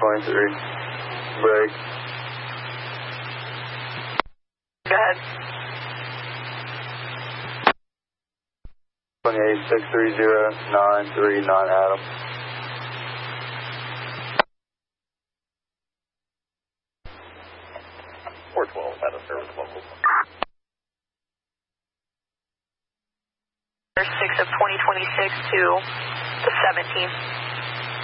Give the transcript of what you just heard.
23. Break. Go ahead. 28630-939 Adam. Adam service local. 6 of 2026 to the 17th.